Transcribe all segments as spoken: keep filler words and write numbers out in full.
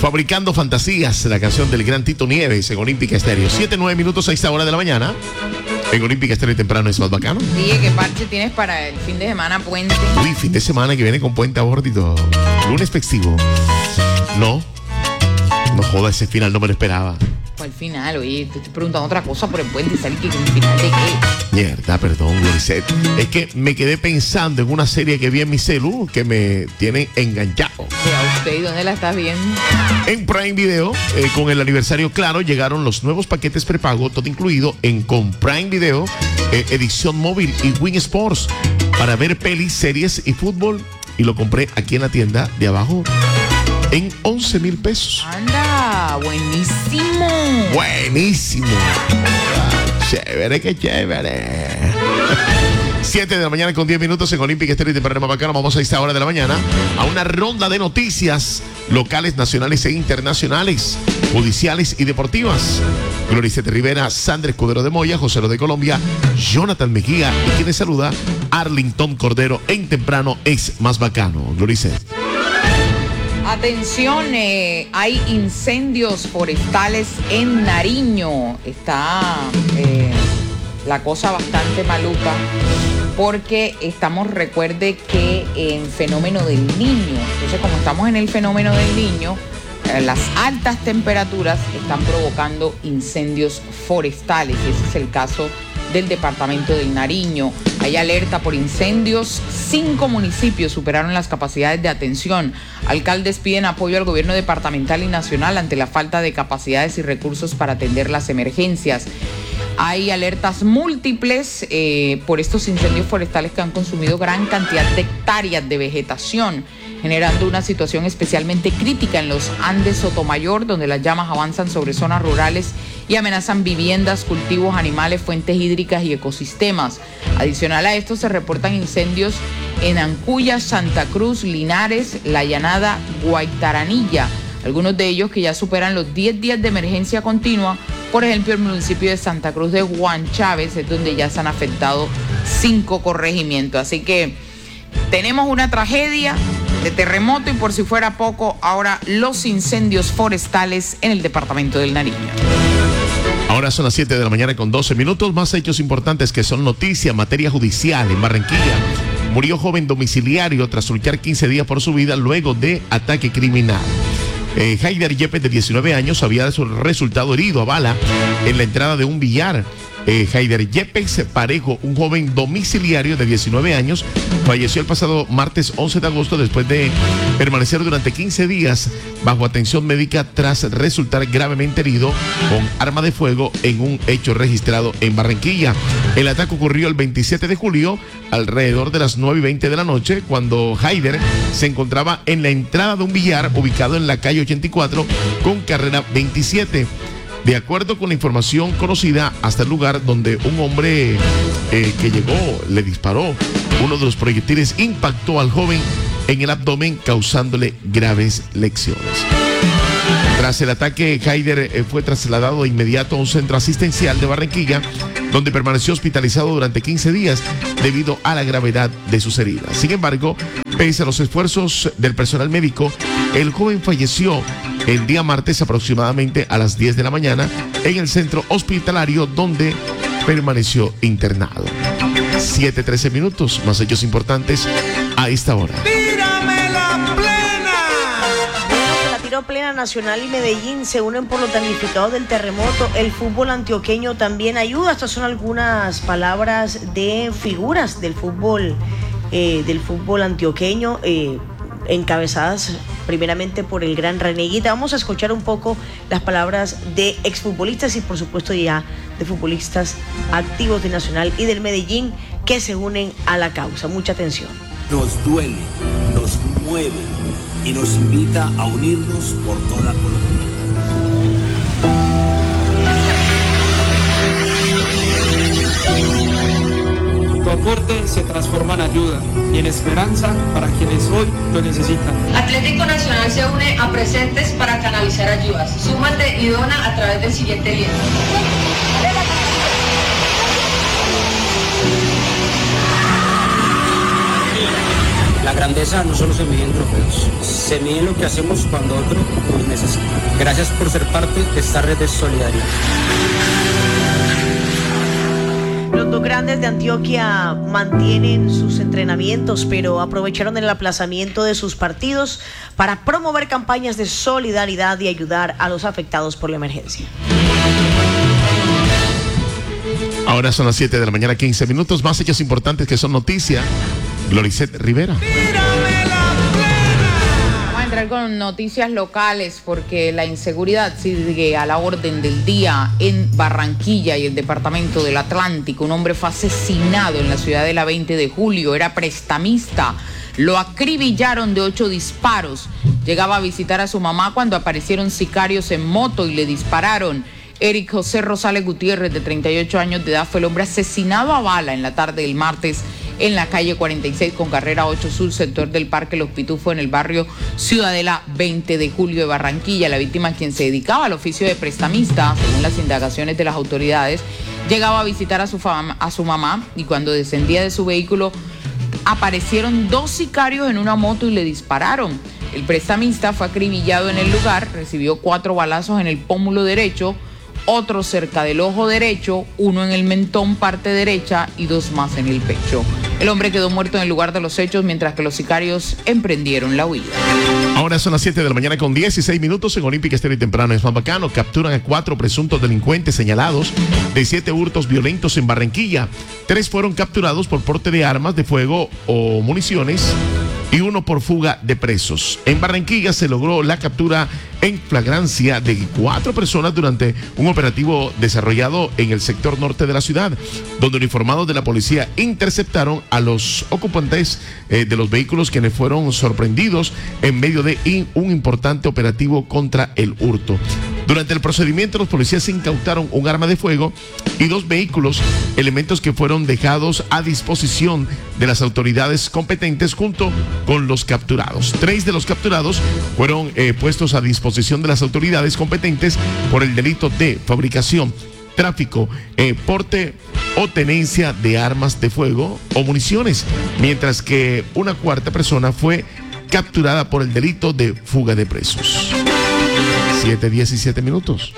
Fabricando Fantasías, la canción del gran Tito Nieves en Olímpica Estéreo. siete, nueve minutos a esta hora de la mañana. En Olímpica Estéreo temprano es más bacano. Dije, ¿qué parche tienes para el fin de semana puente? Uy, fin de semana que viene con puente a bordo y todo. Lunes festivo. No. No joda, ese final no me lo esperaba. ¿Cuál final? Oye, te estoy preguntando otra cosa por el puente y salí que un final de qué. Mierda, perdón, Glorisset. Es que me quedé pensando en una serie que vi en mi celu que me tiene enganchado. ¿A usted y dónde la estás viendo? En Prime Video, eh, con el aniversario claro, llegaron los nuevos paquetes prepago, todo incluido en con Prime Video, eh, edición móvil y Win Sports para ver pelis, series y fútbol. Y lo compré aquí en la tienda de abajo en once mil pesos. Anda, buenísimo. Buenísimo. Chévere, qué chévere. siete de la mañana con diez minutos en Olímpica Estéreo y temprano más bacano. Vamos a esta hora de la mañana a una ronda de noticias locales, nacionales e internacionales, judiciales y deportivas. Glorisset Rivera, Sandra Escudero de Moya, José Lo de Colombia, Jonathan Mejía y quien les saluda, Arlington Cordero en temprano es más bacano. Glorisset. Atención, eh, hay incendios forestales en Nariño. Está eh, la cosa bastante maluca porque estamos, recuerde que en fenómeno del Niño. Entonces, como estamos en el fenómeno del Niño, eh, las altas temperaturas están provocando incendios forestales. Y ese es el caso del departamento del Nariño. Hay alerta por incendios. Cinco municipios superaron las capacidades de atención. Alcaldes piden apoyo al gobierno departamental y nacional ante la falta de capacidades y recursos para atender las emergencias. Hay alertas múltiples eh, por estos incendios forestales que han consumido gran cantidad de hectáreas de vegetación, generando una situación especialmente crítica en los Andes Sotomayor, donde las llamas avanzan sobre zonas rurales y amenazan viviendas, cultivos, animales, fuentes hídricas y ecosistemas. Adicional a esto, se reportan incendios en Ancuya, Santa Cruz, Linares, La Llanada, Guaitaranilla, algunos de ellos que ya superan los diez días de emergencia continua. Por ejemplo, el municipio de Santa Cruz de Juan Chávez es donde ya se han afectado cinco corregimientos. Así que tenemos una tragedia de terremoto y, por si fuera poco, ahora los incendios forestales en el departamento del Nariño. Ahora son las siete de la mañana con doce minutos. Más hechos importantes que son noticia en materia judicial. En Barranquilla murió joven domiciliario tras luchar quince días por su vida luego de ataque criminal. Eh, Haider Yepes, de diecinueve años, había resultado herido a bala en la entrada de un billar. Eh, Haider Yepes Parejo, un joven domiciliario de diecinueve años, falleció el pasado martes once de agosto después de permanecer durante quince días bajo atención médica tras resultar gravemente herido con arma de fuego en un hecho registrado en Barranquilla. El ataque ocurrió el veintisiete de julio alrededor de las nueve y veinte de la noche, cuando Haider se encontraba en la entrada de un billar ubicado en la calle ochenta y cuatro con carrera veintisiete. De acuerdo con la información conocida, hasta el lugar donde un hombre eh, que llegó le disparó. Uno de los proyectiles impactó al joven en el abdomen, causándole graves lesiones. Tras el ataque, Haider eh, fue trasladado de inmediato a un centro asistencial de Barranquilla, donde permaneció hospitalizado durante quince días debido a la gravedad de sus heridas. Sin embargo, pese a los esfuerzos del personal médico, el joven falleció el día martes aproximadamente a las diez de la mañana en el centro hospitalario donde permaneció internado. siete trece minutos, más hechos importantes a esta hora. ¡Tírame la plena! La tiro plena nacional y Medellín se unen por los damnificados del terremoto. El fútbol antioqueño también ayuda. Estas son algunas palabras de figuras del fútbol, eh, del fútbol antioqueño, eh, encabezadas primeramente por el gran René Higuita. Vamos a escuchar un poco las palabras de exfutbolistas y, por supuesto, ya de futbolistas activos de Nacional y del Medellín que se unen a la causa. Mucha atención. Nos duele, nos mueve y nos invita a unirnos por toda Colombia. Tu aporte se transforma en ayuda y en esperanza para quienes hoy lo necesitan. Atlético Nacional se une a Presentes para canalizar ayudas. Súmate y dona a través del siguiente link. La grandeza no solo se mide en trofeos, se mide en lo que hacemos cuando otro nos necesita. Gracias por ser parte de esta red de solidaridad. Los dos grandes de Antioquia mantienen sus entrenamientos, pero aprovecharon el aplazamiento de sus partidos para promover campañas de solidaridad y ayudar a los afectados por la emergencia. Ahora son las siete de la mañana, quince minutos. Más hechos importantes que son noticia. Gloricet Rivera. Vamos a entrar con noticias locales porque la inseguridad sigue a la orden del día en Barranquilla y el departamento del Atlántico. Un hombre fue asesinado en la ciudad de la veinte de julio. Era prestamista. Lo acribillaron de ocho disparos. Llegaba a visitar a su mamá cuando aparecieron sicarios en moto y le dispararon. Eric José Rosales Gutiérrez, de treinta y ocho años de edad, fue el hombre asesinado a bala en la tarde del martes en la calle cuarenta y seis con carrera ocho Sur, sector del Parque Los Pitufos, en el barrio Ciudadela veinte de julio de Barranquilla. La víctima, quien se dedicaba al oficio de prestamista, según las indagaciones de las autoridades, llegaba a visitar a su, fama, a su mamá y cuando descendía de su vehículo aparecieron dos sicarios en una moto y le dispararon. El prestamista fue acribillado en el lugar, recibió cuatro balazos en el pómulo derecho, otro cerca del ojo derecho, uno en el mentón parte derecha y dos más en el pecho. El hombre quedó muerto en el lugar de los hechos mientras que los sicarios emprendieron la huida. Ahora son las siete de la mañana con dieciséis minutos en Olímpica Estéreo y Temprano. Es más bacano. Capturan a cuatro presuntos delincuentes señalados de siete hurtos violentos en Barranquilla. Tres fueron capturados por porte de armas de fuego o municiones y uno por fuga de presos. En Barranquilla se logró la captura en flagrancia de cuatro personas durante un operativo desarrollado en el sector norte de la ciudad, donde uniformados de la policía interceptaron a los ocupantes eh, de los vehículos, quienes fueron sorprendidos en medio de in, un importante operativo contra el hurto. Durante el procedimiento, los policías incautaron un arma de fuego y dos vehículos, elementos que fueron dejados a disposición de las autoridades competentes junto con los capturados. Tres de los capturados fueron eh, puestos a disposición de las autoridades competentes por el delito de fabricación, tráfico, eh, porte o tenencia de armas de fuego o municiones, mientras que una cuarta persona fue capturada por el delito de fuga de presos. siete diecisiete minutos.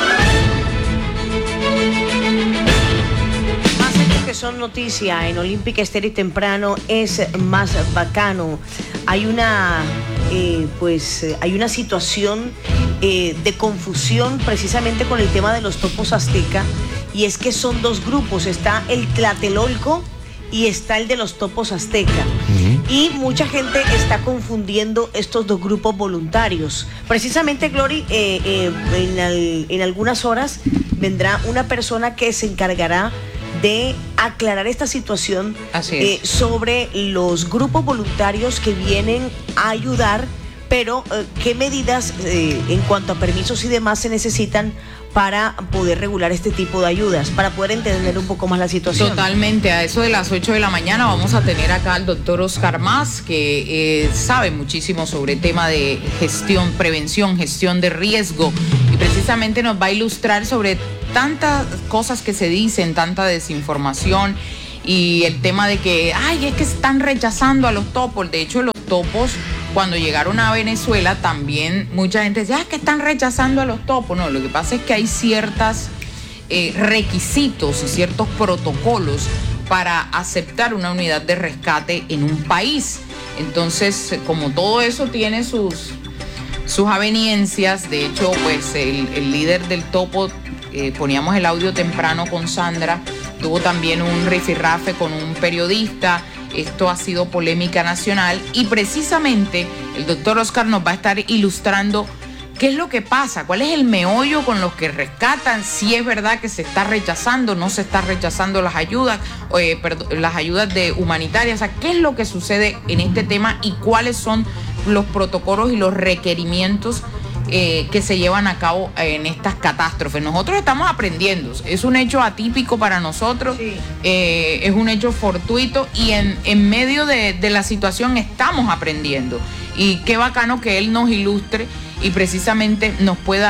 Más hechos que son noticia en Olímpica Estéreo y Temprano es más bacano. Hay una, eh, pues, eh, hay una situación eh, de confusión precisamente con el tema de los topos azteca, y es que son dos grupos. Está el Tlatelolco y está el de los topos azteca. Uh-huh. Y mucha gente está confundiendo estos dos grupos voluntarios. Precisamente, Glory, eh, eh, en, al, en algunas horas vendrá una persona que se encargará de aclarar esta situación. Así es. eh, sobre los grupos voluntarios que vienen a ayudar, pero eh, qué medidas eh, en cuanto a permisos y demás se necesitan para poder regular este tipo de ayudas, para poder entender un poco más la situación. Totalmente. A eso de las ocho de la mañana vamos a tener acá al doctor Oscar Mas, que eh, sabe muchísimo sobre el tema de gestión, prevención, gestión de riesgo, y precisamente nos va a ilustrar sobre tantas cosas que se dicen, tanta desinformación y el tema de que, ay, es que están rechazando a los topos. De hecho, los topos, cuando llegaron a Venezuela, también mucha gente decía, ah, que están rechazando a los topos. No, lo que pasa es que hay ciertos eh, requisitos y ciertos protocolos para aceptar una unidad de rescate en un país. Entonces, como todo eso tiene sus, sus aveniencias, de hecho, pues el, el líder del topo, eh, poníamos el audio temprano con Sandra, tuvo también un rifirrafe con un periodista. Esto ha sido polémica nacional y precisamente el doctor Oscar nos va a estar ilustrando qué es lo que pasa, cuál es el meollo con los que rescatan, si es verdad que se está rechazando, no se está rechazando las ayudas, eh, perdón, las ayudas de humanitarias, o sea, qué es lo que sucede en este tema y cuáles son los protocolos y los requerimientos Eh, que se llevan a cabo en estas catástrofes. Nosotros estamos aprendiendo, es un hecho atípico para nosotros, sí. eh, es un hecho fortuito y en, en medio de, de la situación estamos aprendiendo, y qué bacano que él nos ilustre y precisamente nos pueda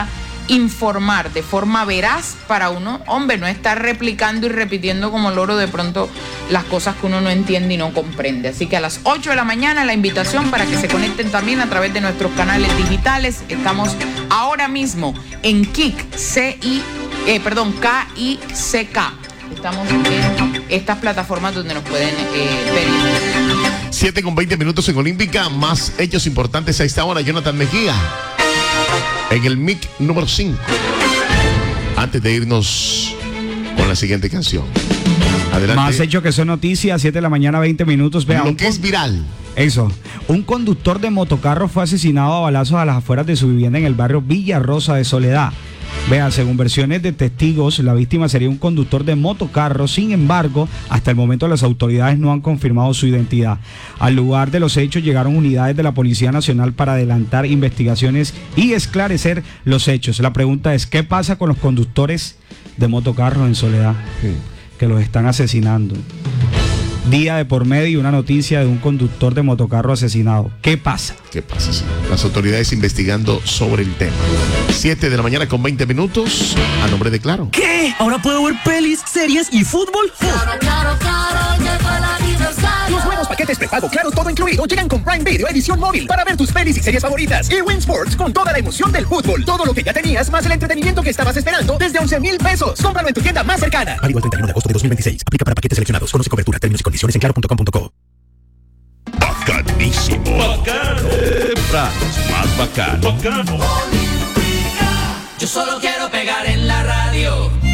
informar de forma veraz para uno, hombre, no estar replicando y repitiendo como loro de pronto las cosas que uno no entiende y no comprende. Así que a las ocho de la mañana la invitación para que se conecten también a través de nuestros canales digitales. Estamos ahora mismo en Kik, C I, eh, perdón, K I C K. Estamos en estas plataformas donde nos pueden eh, ver. siete con veinte minutos en Olímpica, más hechos importantes a esta hora. Jonathan Mejía, en el M I C número cinco. Antes de irnos con la siguiente canción. Adelante. Más hechos que son noticias, siete de la mañana, veinte minutos. Vea, Lo que es viral. Eso. Un conductor de motocarro fue asesinado a balazos a las afueras de su vivienda en el barrio Villa Rosa de Soledad. Vea, según versiones de testigos, la víctima sería un conductor de motocarro. Sin embargo, hasta el momento las autoridades no han confirmado su identidad. Al lugar de los hechos llegaron unidades de la Policía Nacional para adelantar investigaciones y esclarecer los hechos. La pregunta es, ¿qué pasa con los conductores de motocarros en Soledad? Sí. Que los están asesinando. Día de por medio y una noticia de un conductor de motocarro asesinado. ¿Qué pasa? ¿Qué pasa? Sí. Las autoridades investigando sobre el tema. siete de la mañana con veinte minutos. A nombre de Claro. ¿Qué? ¿Ahora puedo ver pelis, series y fútbol? Claro, claro, claro, llegó el aniversario. Los nuevos paquetes prepago Claro todo incluido llegan con Prime Video edición móvil para ver tus pelis y series favoritas. Y Win Sports con toda la emoción del fútbol. Todo lo que ya tenías más el entretenimiento que estabas esperando desde once mil pesos. Cómpralo en tu tienda más cercana. Válido el treinta y uno de agosto de dos mil veintiséis. Aplica para paquetes seleccionados. Conoce cobertura, términos y condiciones en claro punto com punto co. Bacanísimo. Bacano. Pratos más bacano. Bacano. Yo solo quiero pegar en la radio.